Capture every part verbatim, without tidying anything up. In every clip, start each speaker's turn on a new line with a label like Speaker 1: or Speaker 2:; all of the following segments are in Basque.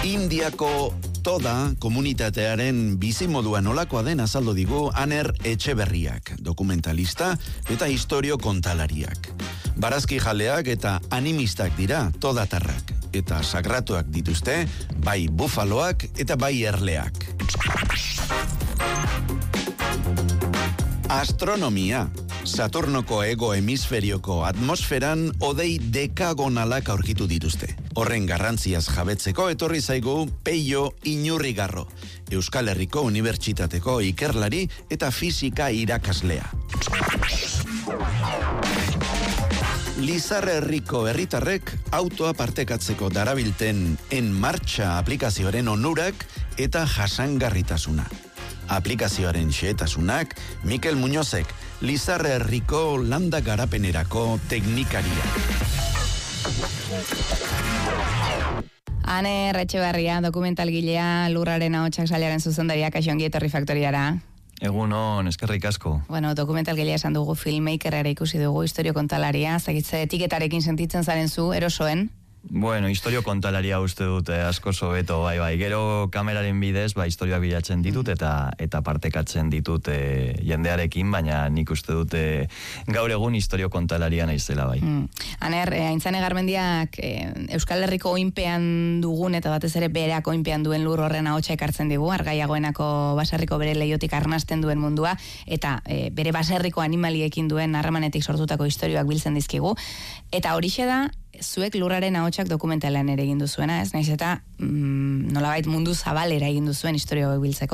Speaker 1: Indiako toda komunitatearen bizimodua nolakoa den azaldu digu Aner Etxeberriak, dokumentalista eta historio kontalariak. Barazki jaleak eta animistak dira todatarrak, eta sagratuak dituzte bai bufaloak eta bai erleak. Astronomia. Saturnoko hego hemisferioko atmosferan hodei dekagonalak aurkitu dituzte. Horren garrantziaz jabetzeko etorri zaigu Peio Inurrigarro, Euskal Herriko Unibertsitateko ikerlari eta fisika irakaslea. Lizarra herriko herritarrek autoa partekatzeko darabilten En Martxa aplikazioaren onurak eta jasangarritasuna. Aplikazioaren xehetasunak Mikel Muñozek, Lizarra herriko landa garapenerako teknikaria.
Speaker 2: Aner Etxeberria, dokumentalgilea, Lurraren ahotsak sailaren zuzendaria, kaixo ongi etorri faktoriara.
Speaker 3: Egunon, eskerrik asko.
Speaker 2: Bueno, dokumentalgilea esan dugu, filmmakerera ikusi dugu, historio kontalaria, zagitze etiketarekin sentitzen zaren zu, erosoen?
Speaker 3: Bueno, historio kontalaria uste dut eh, asko sobeto, bai, bai. Gero kameraren bidez, ba, historia bilatzen ditut eta eta partekatzen ditut eh, jendearekin, baina nik uste dut eh, gaur egun historio kontalaria naizela, bai.
Speaker 2: Mm. Aner, eh, Aintzane Garmendiak eh, Euskal Herriko oinpean dugun eta batez ere bereak oinpean duen Lur horren ahotsa ekartzen digu, Argaiagoenako baserriko bere leiotik arnasten duen mundua, eta eh, bere baserriko animaliekin duen harremanetik sortutako istorioak biltzen dizkigu. Eta horixe da, zuek Lurraren ahotsak dokumentalean ere egin duzuena, ez? Naiz eta mm, nolabait mundu zabalera egin duzuen historia biltzeko.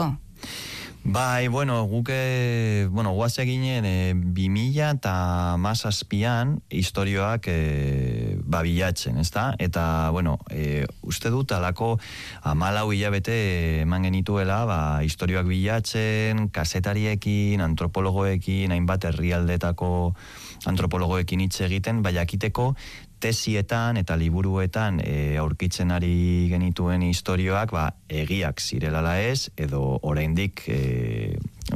Speaker 3: Bai, bueno, guke, bueno, guaz eginen e, bi mila eta mazazpian historioak e, babilatzen, ezta? Eta, bueno, e, uste dut alako hamalau hilabete eman genituela, ba, historioak bilatzen, kasetariekin, antropologoekin, hainbat herrialdetako antropologoekin hitz egiten, bai jakiteko tesietan eta liburuetan e, aurkitzen ari genituen historioak ba, egiak zirelala ez, edo oraindik e,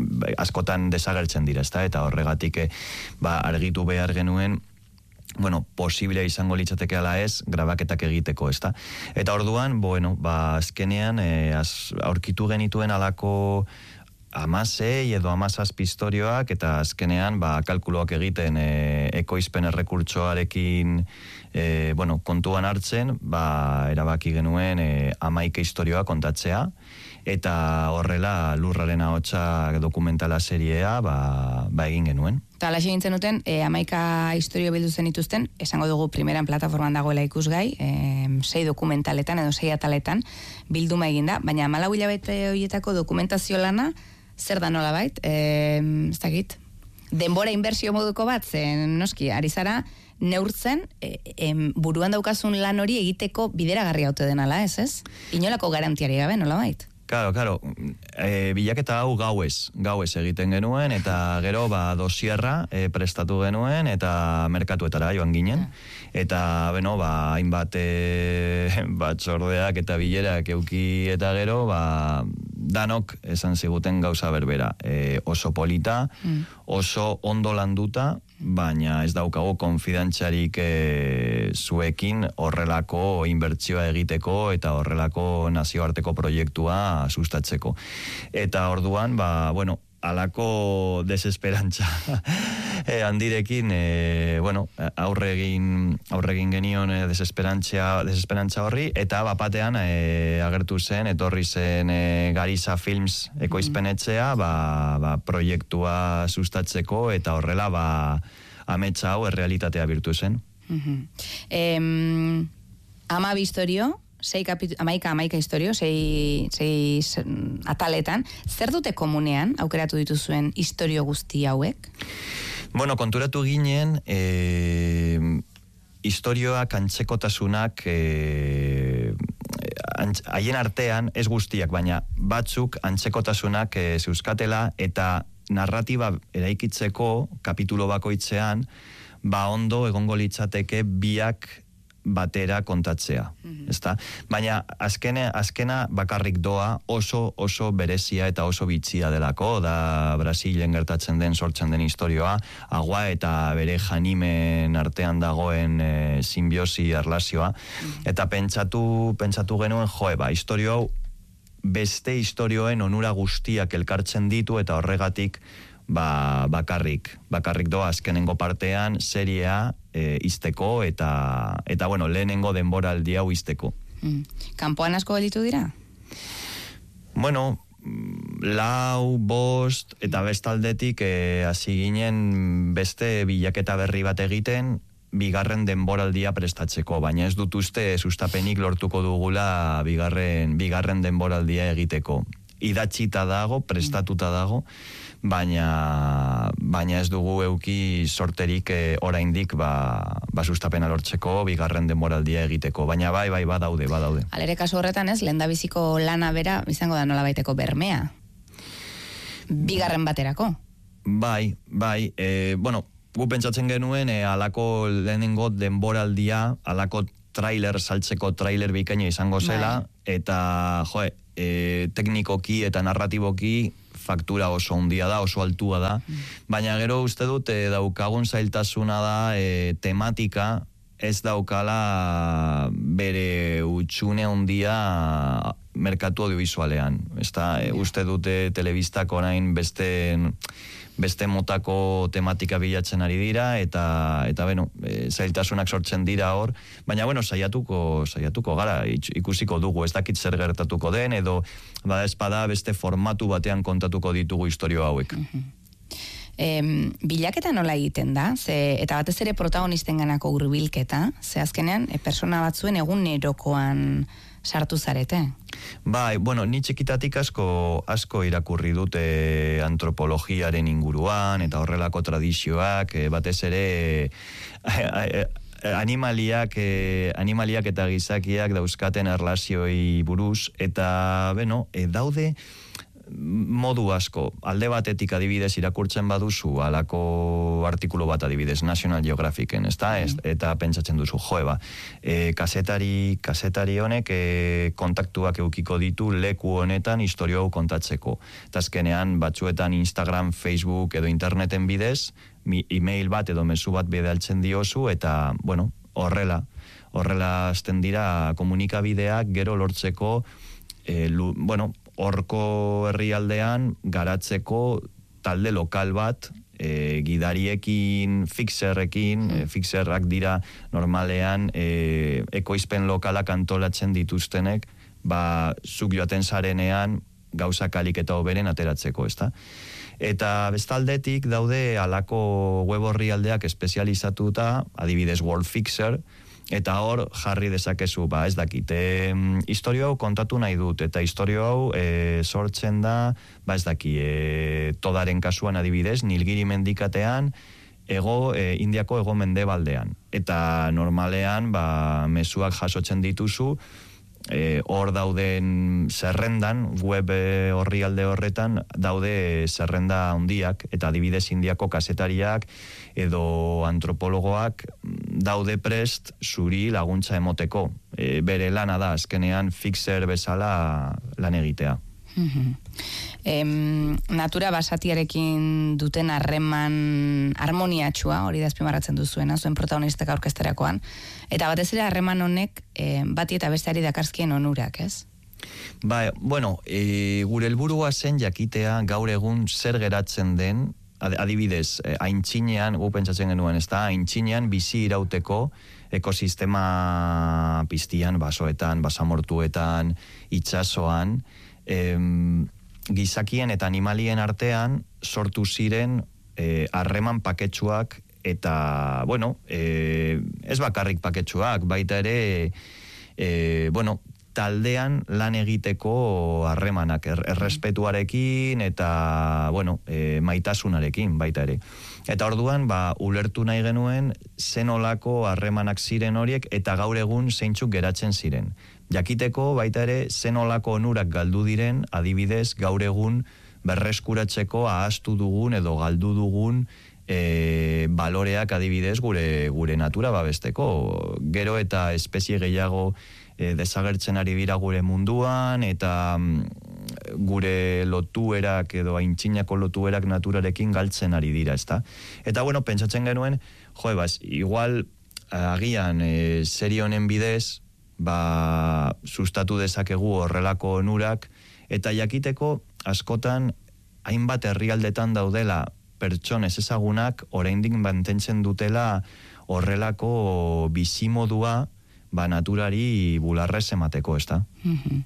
Speaker 3: askotan desagertzen dira, ezta? Eta horregatik e, ba, argitu behar genuen, bueno, posiblea izango litzatekeela ez, grabaketak egiteko, ezta? Eta orduan, bueno, ba, azkenean e, az, aurkitu genituen alako amasei edo amazazpi historioak, eta azkenean ba, kalkuloak egiten e, ekoizpen errekurtsoarekin e, bueno, kontuan hartzen, ba, erabaki genuen e, amaika historioa kontatzea, eta horrela Lurraren ahotsa dokumentala seriea ba, ba egin genuen.
Speaker 2: Eta alaxe gintzen duten, e, amaika historio bildu zen ituzten, esango dugu primeran plataforman dagoela ikusgai, e, sei dokumentaletan edo sei ataletan bilduma eginda, baina hamalau hilabete horietako dokumentazio lana, zer da nola bait, e, ez dakit, denbora inbertsio moduko bat, zen noski, ari zara, neurtzen, e, e, buruan daukazun lan hori egiteko bideragarria haute denala, ez ez? Inolako garantiari gabe, nola bait?
Speaker 3: Claro, claro, e, bilaketa hau gauez, gauez egiten genuen, eta gero ba, dosierra e, prestatu genuen, eta merkatuetara joan ginen, eta beno, ba, hainbat e, batzordeak eta bilerak euki eta gero, ba, danok esan ziguten gauza berbera, e, oso polita, mm. oso ondo landuta, baina ez daukago konfidantzarik e, zuekin horrelako inbertsioa egiteko eta horrelako nazioarteko proiektua sustatzeko. Eta orduan, ba, bueno, alako desesperantza e, handirekin, e, bueno, aurregin, aurregin genion e, desesperantza, desesperantza horri, eta bapatean e, agertu zen, etorri zen e, Gariza Films ekoizpenetzea, ba, ba, proiektua sustatzeko, eta horrela, ba, ametsa hau errealitatea birtu zen.
Speaker 2: Uh-huh. em, ama bistorio, sei kapitu, amaika, amaika historio, sei, sei ataletan, zer dute komunean aukeratu dituzuen historio guzti hauek?
Speaker 3: Bueno, konturatu ginen, e, historioak antzekotasunak e, haien artean, ez guztiak, baina batzuk antzekotasunak e, zeuzkatela, eta narratiba eraikitzeko kapitulo bakoitzean, ba ondo egongo litzateke biak batera kontatzea, mm-hmm. ezta? Baina azkene, azkena bakarrik doa oso oso berezia eta oso bitxia delako, da Brasilen gertatzen den, sortzen den historioa, agua eta bere janimen artean dagoen e, simbiosi erlazioa, mm-hmm. eta pentsatu, pentsatu genuen, joe, ba, historio hau beste historioen onura guztiak elkartzen ditu eta horregatik ba, bakarrik, bakarrik doa azkenengo partean seriea e, izteko eta, eta bueno, lehenengo denboraldi hau izteko.
Speaker 2: Mm. Kanpoan asko gelitu dira?
Speaker 3: Bueno, lau, bost, eta bestaldetik e, hasi ginen beste bilaketa berri bat egiten, bigarren denboraldia prestatzeko, baina ez dut uste sustapenik lortuko dugula bigarren, bigarren denboraldia egiteko. Idatzita dago, prestatuta dago, baina, baina ez dugu euki sorterik e, oraindik ba, ba sustapena lortzeko bigarren denboraldia egiteko, baina bai, bai, badaude, badaude.
Speaker 2: Alere kasu horretan ez, lehendabiziko lana bera izango da nolabaiteko bermea. Bigarren baterako.
Speaker 3: Bai, bai, e, bueno, gu pentsatzen genuen e, alako lehenengo denboraldia, alako trailer, saltzeko trailer bikaina izango zela, bai. Eta, joe, e, teknikoki eta narratiboki faktura oso handia da, oso altua da, mm. baina gero uste dut e, daukagun zailtasuna da e, tematika ez daukala bere utxune handia merkatu audiovisualean. Ezta, e, uste dute telebistak orain beste beste motako tematika bilatzen ari dira eta eta bueno, e, zailtasunak sortzen dira hor, baina bueno, saiatuko saiatuko gara, ikusiko dugu, ez dakit zer gertatuko den edo bada espada beste formatu batean kontatuko ditugu istorio hauek.
Speaker 2: Uh-huh. Em, bilaketa nola egiten da? Ze, eta batez ere protagonistenganako hurbilketa, ze azkenean e, persona batzuen egunerokoan sartu zarete?
Speaker 3: Bai, bueno, ni txikitatik asko, asko irakurri dute antropologiaren inguruan, eta horrelako tradizioak, batez ere animaliak, animaliak eta gizakiak dauzkaten erlazioi buruz, eta, bueno, daude modu asko, alde batetik adibidez irakurtzen baduzu alako artikulu bat adibidez National Geographicen, ezta? Mm. Eta pentsatzen duzu, joe ba, e, kasetari, kasetari honek e, kontaktuak eukiko ditu leku honetan historio hau kontatzeko. Eta azkenean batzuetan Instagram, Facebook edo interneten bidez, mi email bat edo mezu bat bidaltzen diozu eta, bueno, horrela, horrela azten dira komunikabideak gero lortzeko, e, lu, bueno, horko herrialdean garatzeko talde lokal bat, e, gidariekin, fixerrekin, mm. e, fixerrak dira normalean e, ekoizpen lokalak antolatzen dituztenek, ba, zuk joaten zarenean gauzak alik eta hoberen ateratzeko, ezta? Eta bestaldetik daude alako web orrialdeak espezializatuta, adibidez World Fixer, eta hor jarri dezakezu, ba, ez dakit, e, historio hau kontatu nahi dut, eta historio hau e, sortzen da, ba, ez daki, e, todaren kasuan adibidez, Nilgiri mendikatean, ego, e, Indiako ego mendebaldean. Eta normalean, ba, mezuak jasotzen dituzu, e, hor dauden zerrendan, web orrialde horretan, daude zerrenda handiak, eta adibidez Indiako kazetariak, edo antropologoak daude prest zuri laguntza emoteko. E, bere lana da, azkenean fixer bezala lan egitea.
Speaker 2: Mm-hmm. Em, natura basatiarekin duten harreman harmoniatxua, hori da azpimarratzen duzuena, zuen protagonistak aurkezterakoan, eta batez ere harreman honek e, bati eta besteari dakarzkien onurak, ez?
Speaker 3: Ba, bueno, e, gure helburua zen jakitea gaur egun zer geratzen den, adibidez, aintzinean, gu pentsatzen genuen, ez da, aintzinean bizi irauteko ekosistema piztian, basoetan, basamortuetan, itsasoan, em, gizakien eta animalien artean sortu ziren harreman e, paketsuak eta, bueno, e, ez bakarrik paketsuak, baita ere, e, bueno, taldean lan egiteko harremanak, er, errespetuarekin eta, bueno, e, maitasunarekin baita ere. Eta orduan, ba, ulertu nahi genuen zenolako harremanak ziren horiek eta gaur egun zeintzuk geratzen ziren. Jakiteko baita ere zenolako onurak galdu diren, adibidez gaur egun berreskuratzeko ahaztu dugun edo galdu dugun e, baloreak adibidez gure gure natura babesteko. Gero eta espezie gehiago e, desagertzen ari dira gure munduan, eta mm, gure lotuerak edo aintzinako lotuerak naturarekin galtzen ari dira, ezta? Eta bueno, pentsatzen genuen, jo, bas, igual agian e, serie honen bidez, ba, sustatu dezakegu horrelako onurak, eta jakiteko askotan hainbat herrialdetan daudela pertsonez ezagunak oraindik mantentzen dutela horrelako bizimodua ba naturari bularrez emateko, ezta?
Speaker 2: Mhm.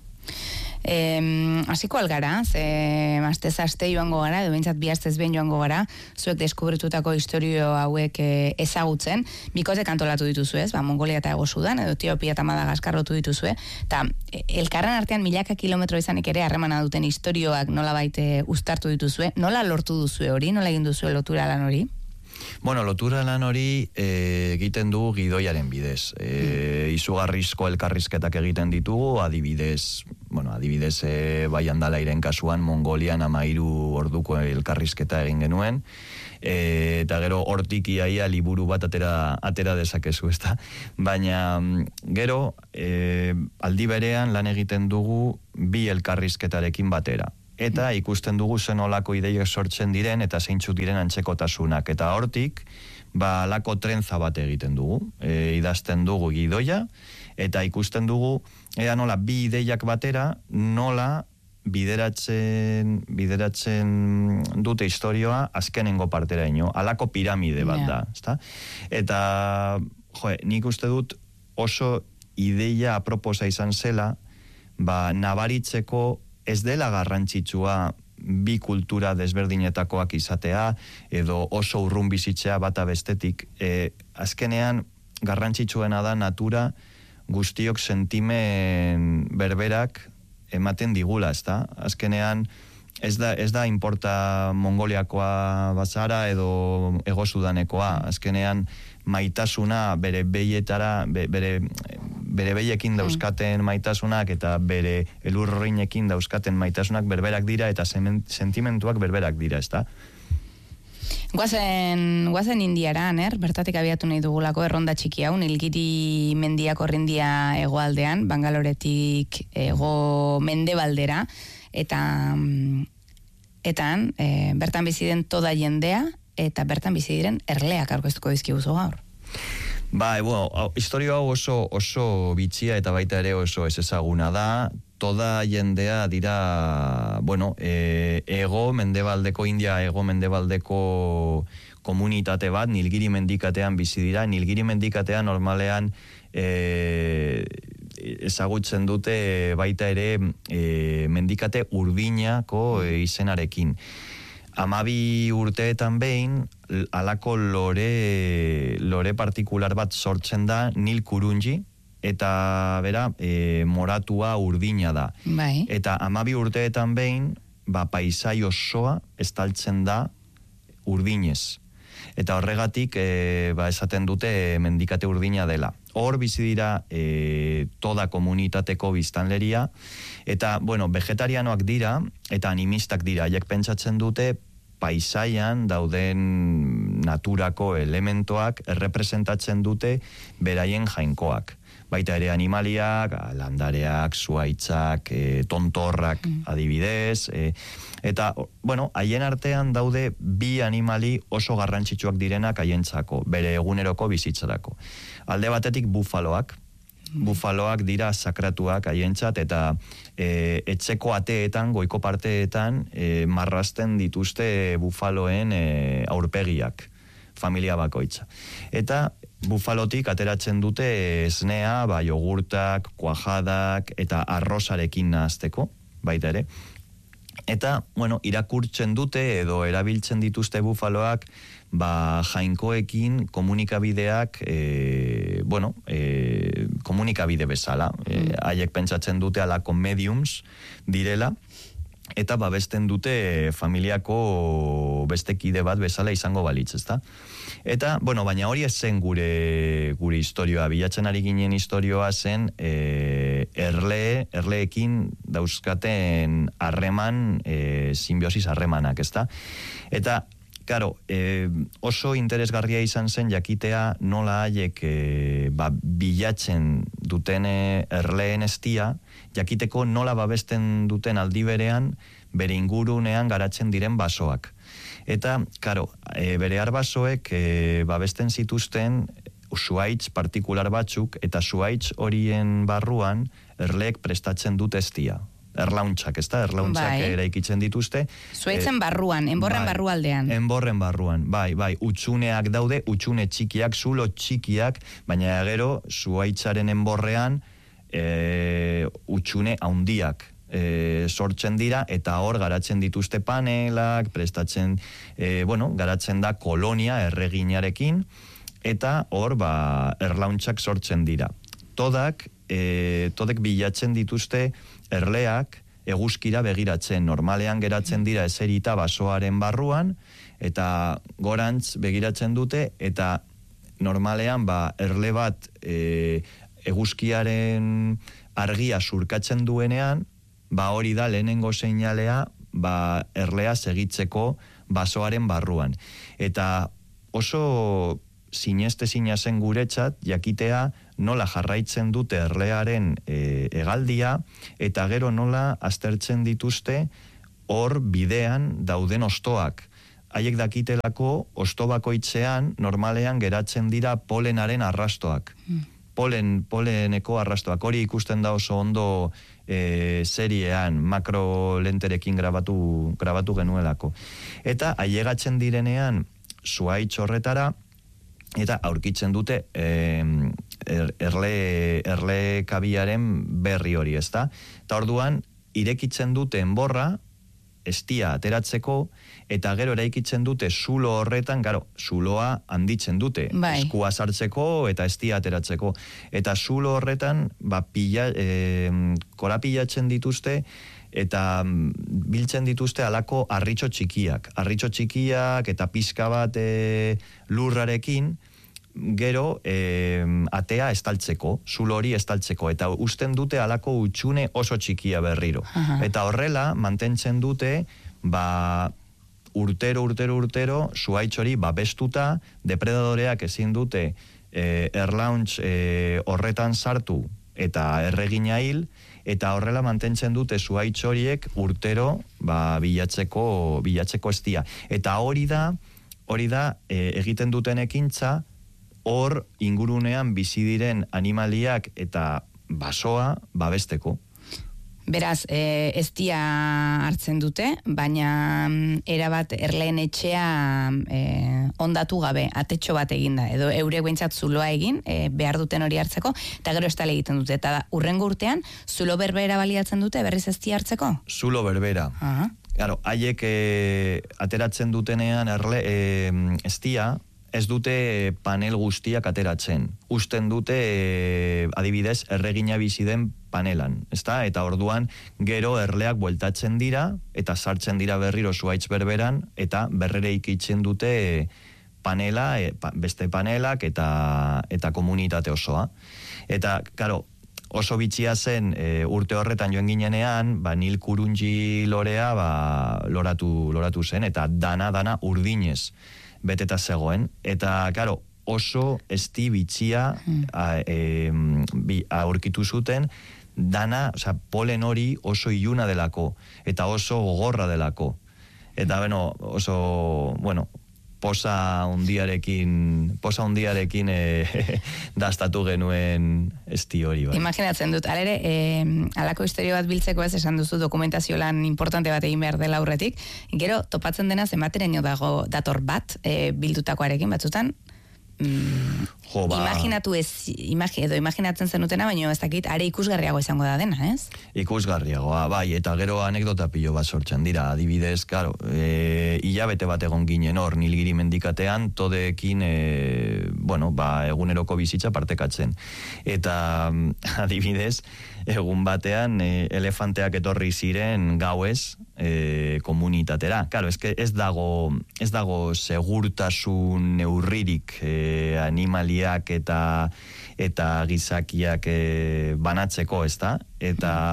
Speaker 2: Eh, hasiko algara, ze astez aste joango gara, edo behintzat bi astez behin joango gara, zuek deskubritutako istorio hauek eh, ezagutzen, bikotek antolatu dituzu, ez? Ba, Mongolia eta Hego Sudan, edo Etiopia eta Madagaskar lotu dituzue, eta elkarren artean milaka kilometro izanik ere harremana duten istorioak nolabait uztartu dituzue, nola lortu duzue hori, nola egin duzue lotura lan hori?
Speaker 3: Bueno, lotura lan hori e, egiten dugu gidoiaren bidez. E, izugarrizko elkarrizketak egiten ditugu, adibidez, bueno, adibidez e, bai andalairen kasuan Mongolian amairu orduko elkarrizketa egin genuen, e, eta gero hortik iaia liburu bat atera, atera dezakezu, ezta? Baina gero e, aldi berean lan egiten dugu bi elkarrizketarekin batera. Eta ikusten dugu zen olako ideiak sortzen diren eta zeintzuk diren antzekotasunak. Eta hortik, ba, lako trenza bat egiten dugu. E, idazten dugu gidoia, eta ikusten dugu, ea nola, bi ideiak batera, nola bideratzen, bideratzen dute istorioa azkenengo partera ino. Alako piramide bat da. Ezta? Eta, jo, nik uste dut oso ideia aproposa izan zela, ba, nabaritzeko ez dela garrantzitsua bi kultura desberdinetakoak izatea, edo oso urrun bizitzea bata bestetik. E, azkenean, garrantzitsuena da natura guztiok sentimen berberak ematen digula, ezta? Azkenean, ez da, ez da importa Mongoliakoa bazara edo Hego Sudanekoa. Azkenean, maitasuna bere behietara, bere... bere behiekin dauzkaten maitasunak eta bere elurrinekin dauzkaten maitasunak berberak dira eta sentimentuak berberak dira, ezta?
Speaker 2: Guazen, guazen Indiara, ner, bertatik abiatu nahi dugulako erronda txiki hau, Nilgiri mendiak orrindia hegoaldean, Bangaloretik hego mendebaldera, eta etan, e, bertan bizi den toda jendea, eta bertan bizi diren erleak aurkeztuko dizkiguzu gaur.
Speaker 3: Ba, bueno, historio hau oso, oso bitxia eta baita ere oso ez ezaguna da. Toda jendea dira, bueno, e, ego mendebaldeko, India ego mendebaldeko komunitate bat, Nilgiri mendikatean bizi dira. Nilgiri mendikatean normalean e, ezagutzen dute baita ere e, mendikate urdinako e, izenarekin. Amabi urteetan behin, alako lore, lore partikular bat sortzen da Nil Kurunji, eta bera, e, moratua urdina da.
Speaker 2: Bai.
Speaker 3: Eta amabi urteetan behin, ba, paisai osoa estaltzen da urdinez. Eta horregatik, e, ba, esaten dute mendikate urdina dela. Hor bizi dira e, toda komunitateko biztanleria, eta, bueno, vegetarianoak dira, eta animistak dira. Haiek pentsatzen dute paisaian dauden naturako elementoak errepresentatzen dute beraien jainkoak. Baita ere animaliak, landareak, zuaitzak, e, tontorrak adibidez, e, eta, bueno, haien artean daude bi animali oso garrantzitsuak direnak haientzako, bere eguneroko bizitzarako. Alde batetik bufaloak, bufaloak dira sakratuak haientzat, eta e, etxeko ateetan, goiko parteetan, e, marrazten dituzte bufaloen e, aurpegiak, familia bakoitza. Eta bufalotik ateratzen dute esnea, ba, jogurtak, kuajadak eta arrozarekin nahazteko, baita ere. Eta, bueno, irakurtzen dute edo erabiltzen dituzte bufaloak, ba, jainkoekin komunikabideak, e, bueno, e, komunikabide bezala. E, haiek pentsatzen dute alako mediums direla, eta babesten dute familiako beste kide bat bezala izango balitz, ezta? Eta, bueno, baina hori ez zen gure, gure historioa, bilatzen ari ginen historioa zen e, erle, erleekin dauzkaten harreman, e, simbiosis harremanak, ezta? Eta Karo, e, oso interesgarria izan zen jakitea nola haiek e, ba, bilatzen duten erleen estia, jakiteko nola babesten duten aldi berean bere ingurunean garatzen diren basoak. Eta, karo, e, bere arbasoek e, babesten zituzten zuhaitz partikular batzuk, eta zuhaitz horien barruan erleek prestatzen dute estia. Erlauntzak, ez da? Erlauntzak bai. Eraikitzen dituzte.
Speaker 2: Zuaitzen barruan, enborren bai, barrualdean.
Speaker 3: Enborren barruan, bai, bai. Utsuneak daude, utsune txikiak, zulo txikiak, baina gero, zuaitzaren enborrean, e, utsune haundiak e, sortzen dira, eta hor garatzen dituzte panelak, prestatzen, e, bueno, garatzen da kolonia erreginarekin, eta hor, ba, erlauntzak sortzen dira. Todak, e, todek bilatzen dituzte erleak eguzkira begiratzen, normalean geratzen dira eserita basoaren barruan, eta gorantz begiratzen dute, eta normalean ba, erle bat e, eguzkiaren argia surkatzen duenean, ba hori da lehenengo seinalea ba, erlea segitzeko basoaren barruan. Eta oso sineste sinazen guretzat, jakitea nola jarraitzen dute erlearen e, egaldia, eta gero nola aztertzen dituzte hor bidean dauden ostoak. Haiek dakitelako osto bakoitzean normalean geratzen dira polenaren arrastoak. Mm. Polen, poleneko arrastoak. Hori ikusten da oso ondo e, seriean, makro lenterekin grabatu, grabatu genuelako. Eta ailegatzen direnean zuhaitz horretara, eta aurkitzen dute eh, erle, erle kabiaren berri hori, ezta? Eta orduan, irekitzen dute enborra, estia ateratzeko, eta gero eraikitzen dute zulo horretan, gero, zuloa handitzen dute, bai. Eskua sartzeko eta estia ateratzeko. Eta zulo horretan, ba, pila, eh, korapilatzen dituzte, eta biltzen dituzte alako harritxo txikiak. Harritxo txikiak eta pizka bat e, lurrarekin, gero e, atea estaltzeko, zulo hori estaltzeko, eta usten dute alako utxune oso txikia berriro. Aha. Eta horrela, mantentzen dute, ba, urtero, urtero, urtero, zuhaitz hori babestuta, depredadoreak ezin dute e, erlauntz e, horretan sartu eta erregina hil, eta horrela mantentzen dute zuhaitz horiek urtero ba, bilatzeko, bilatzeko estia. Eta hori da, hori da e, egiten duten ekintza, hor ingurunean bizi diren animaliak eta basoa babesteko.
Speaker 2: Beraz, e, estia hartzen dute, baina erabat erleen etxea e, ondatu gabe, atetxo bat eginda, edo eurek behintzat zuloa egin, e, behar duten hori hartzeko, eta gero estale egiten dute. Eta urrengo urtean, zulo berbera baliatzen dute, berriz estia hartzeko?
Speaker 3: Zulo berbera. Aha. Claro, haiek e, ateratzen dutenean erle, e, estia, ez dute panel guztiak ateratzen. Usten dute, e, adibidez, erregina bizi den panelan, ezta? Eta orduan gero erleak bueltatzen dira eta sartzen dira berriro zuhaitz berberan eta berrere ikitzen dute panela, e, pa, beste panelak eta eta komunitate osoa. Eta, karo, oso bitxia zen e, urte horretan joan ginenean, ba, Nil Kurunji lorea ba, loratu, loratu zen, eta dana-dana urdinez beteta zegoen, eta, karo, oso esti bitxia a, e, bi, aurkitu zuten, dana, oza, polen hori oso iluna delako, eta oso gogorra delako. Eta, bueno, oso, bueno, posa hundiarekin, posa hundiarekin e, dastatu genuen esti hori. Bai.
Speaker 2: Imaginatzen dut, alere, e, alako historio bat biltzeko ez esan duzu dokumentazio lan importante bat egin behar dela aurretik, gero topatzen dena zenbateraino dago dator bat e, bildutakoarekin batzutan, Mm, jo, ba. Imaginatu ez, imagi, edo imaginatzen zenutena, baina ez dakit, are ikusgarriago izango da dena, ez?
Speaker 3: Ikusgarriagoa, bai, eta gero anekdota pilo bat sortzen dira, adibidez, karo, e, hilabete bat egon ginen hor, Nilgiri mendikatean, todekin, e, bueno, ba, eguneroko bizitza partekatzen. Eta, adibidez, egun batean, e, elefanteak etorri ziren gauez, e, komunitatera. Karo, ez, ez dago, ez dago segurtasun neurririk, e, animaliak eta eta gizakiak e, banatzeko, ezta? Eta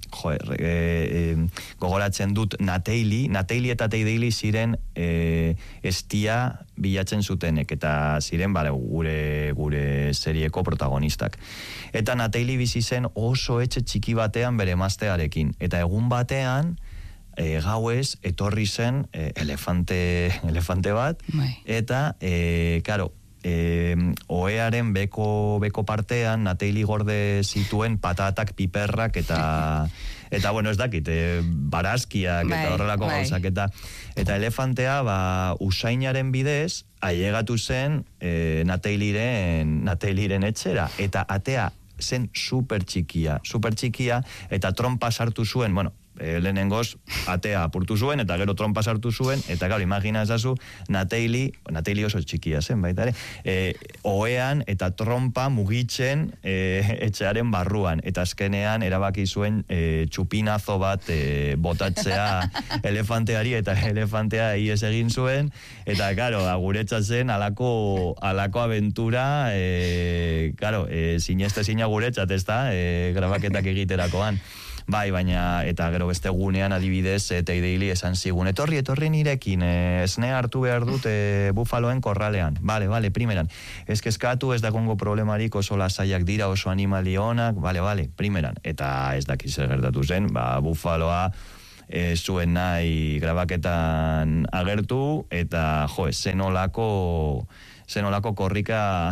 Speaker 3: jo, e, e, gogoratzen dut Nateili, Nateili eta Teideili ziren e, estia bilatzen zutenek, eta ziren bale, gure, gure serieko protagonistak. Eta Nateili bizi zen oso etxe txiki batean bere emaztearekin, eta egun batean, E, gauez, etorri zen e, elefante, elefante bat,
Speaker 2: bai.
Speaker 3: eta, e, karo, e, oearen beko, beko partean, Nateili gorde zituen patatak, piperrak, eta, eta bueno, ez dakit, e, barazkiak,
Speaker 2: bai,
Speaker 3: eta horrelako
Speaker 2: bai.
Speaker 3: gauzak, eta, eta elefantea, ba, usainaren bidez, ailegatu zen e, Nateiliren, Nateiliren etxera, eta atea zen super txikia, super txikia, eta trompa sartu zuen, bueno, E, lehenengoz, atea apurtu zuen, eta gero trompa sartu zuen, eta gero, imagina ezazu, Nateili, Nateili oso txikia zen, baita ere, e, oean eta trompa mugitzen e, etxearen barruan, eta azkenean erabaki zuen e, txupinazo bat e, botatzea elefanteari, eta elefantea ies egin zuen, eta, karo, guretza zen alako, alako aventura, e, karo, e, sineste zina guretzat, ez da, e, grabaketak egiterakoan. Bai, baina, eta gero beste gunean adibidez, e, Teideili esan zigun, etorri, etorri nirekin, e, esne hartu behar dut e, bufaloen korralean. Bale, bale, primeran. Ez kezkatu, ez dagongo problemarik, oso lasaiak dira, oso animali honak, bale, bale, primeran. Eta ez dakiz gertatu zen, ba, bufaloa e, zuen nahi grabaketan agertu, eta, jo, zenolako... zenolako korrika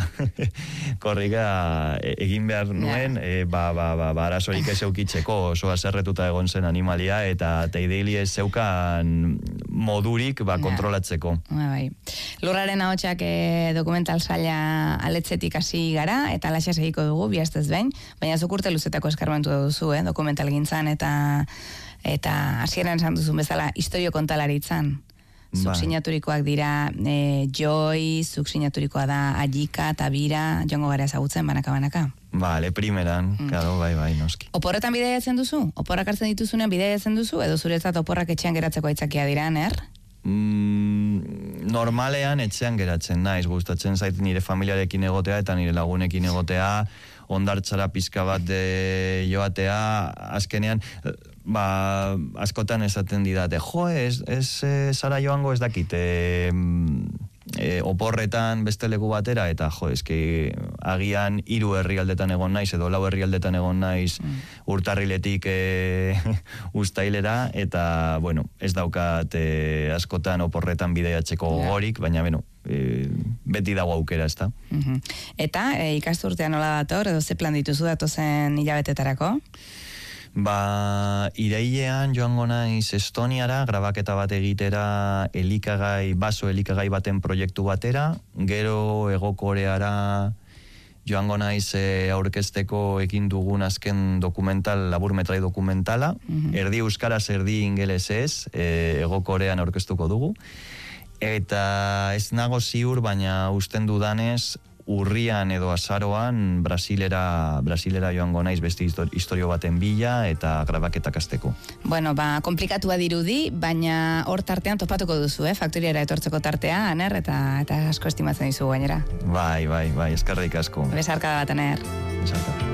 Speaker 3: korrika egin behar nuen, yeah. e, ba, ba, ba, ba, arazorik ez eukitzeko, oso azerretuta egon zen animalia, eta Teideili ez zeukan modurik ba, kontrolatzeko.
Speaker 2: Yeah. Bai. Lurraren ahotsak e, dokumental saila aletzetik hasi gara, eta laxa segiko dugu, bihaztez behin, baina zuk urte luzetako eskarmentu duzu, eh, dokumental gintzan, eta eta hasieran esan duzun bezala, historio kontalaritzan. Zuk
Speaker 3: Bai.
Speaker 2: sinaturikoak dira e, Joy, zuk sinaturikoa da Ajika, Tabira, joango gara ezagutzen, banaka-banaka.
Speaker 3: Vale, primeran, mm. claro, bai, bai, noski.
Speaker 2: Oporretan bidaiatzen duzu? Oporrak hartzen dituzunean bidaiatzen duzu? Edo zuretzat oporrak etxean geratzeko aitzakia dira, ner?
Speaker 3: Mm, normalean etxean geratzen naiz, gustatzen zait nire familiarekin egotea eta nire lagunekin egotea, ondartzara pizka bat de joatea, azkenean, ba, askotan esaten didate, jo, ez, ez e, zara joango ez dakit, e, e, oporretan beste leku batera, eta jo, eski agian hiru herrialdetan egon naiz, edo lau herrialdetan egon naiz mm. urtarriletik e, uztailera, eta, bueno, ez daukat e, askotan oporretan bidaiatzeko yeah. gorik, baina, bueno, E, beti dago aukera, ez da.
Speaker 2: Uh-huh. Eta, e, ikasturtean nola dator, edo ze plan dituzu datozen hilabetetarako?
Speaker 3: Ba, irailean joango naiz Estoniara, grabaketa bat egitera elikagai, baso elikagai baten proiektu batera, gero Hego Koreara joango naiz e, aurkezteko egin dugun azken dokumental, laburmetrai dokumentala, uh-huh. erdi euskaraz, erdi ingelesez, e, Hego Korean aurkeztuko dugu. Eta ez nago ziur, baina usten dudanez, urrian edo azaroan Brasilera, Brasilera joango naiz beste historio baten bila eta grabaketak hasteko.
Speaker 2: Bueno, ba, komplikatua dirudi, baina hor tartean topatuko duzu, eh? Faktoriara etortzeko tartea, Aner, eta, eta asko estimatzen dizu gainera.
Speaker 3: Bai, bai, bai, eskerrik asko.
Speaker 2: Besarkada bat, Aner.
Speaker 3: Besarkada.